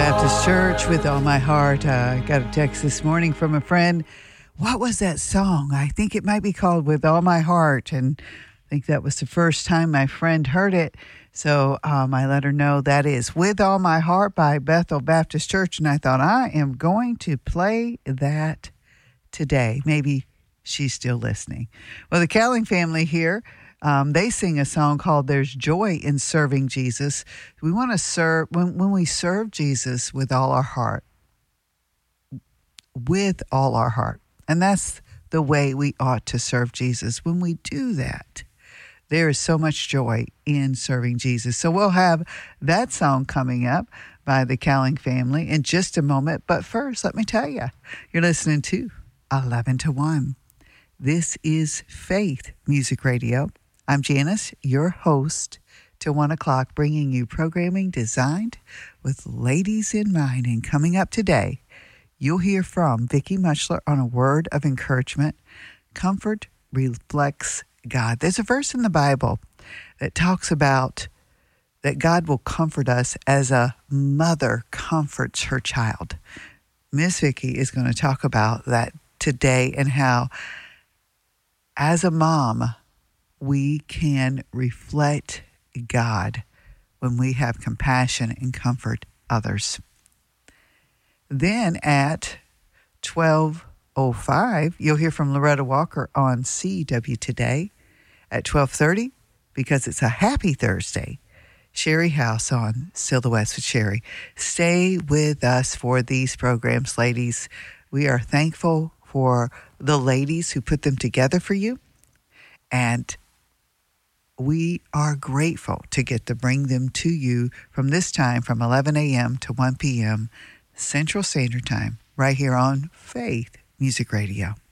Baptist Church with all my heart. I got a text this morning from a friend. What was that song? I think it might be called With All My Heart. And I think that was the first time my friend heard it. So I let her know that is With All My Heart by Bethel Baptist Church. And I thought, I am going to play that today. Maybe she's still listening. Well, the Cowling family here, they sing a song called There's Joy in Serving Jesus. We want to serve, when we serve Jesus with all our heart, and that's the way we ought to serve Jesus. When we do that, there is so much joy in serving Jesus. So we'll have that song coming up by the Cowling family in just a moment. But first, let me tell you, you're listening to 11 to 1. This is Faith Music Radio. I'm Janice, your host, till 1 o'clock, bringing you programming designed with ladies in mind. And coming up today, you'll hear from Vicki Muchler on a word of encouragement. Comfort reflects God. There's a verse in the Bible that talks about that God will comfort us as a mother comforts her child. Miss Vicki is going to talk about that today and how, as a mom, we can reflect God when we have compassion and comfort others. Then at 12:05, you'll hear from Loretta Walker on CW Today. At 12:30, because it's a happy Thursday, Sherry House on Silhouettes with Sherry. Stay with us for these programs, ladies. We are thankful for the ladies who put them together for you. And we are grateful to get to bring them to you from this time, from 11 a.m. to 1 p.m. Central Standard Time, right here on Faith Music Radio.